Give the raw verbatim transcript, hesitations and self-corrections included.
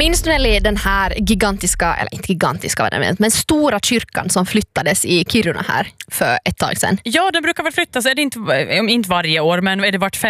Minns du Nelly den här gigantiska, eller inte gigantiska vad det är, men stora kyrkan som flyttades i Kiruna här för ett tag sedan? Ja, den brukar väl flyttas, är det inte, inte varje år, men är det vart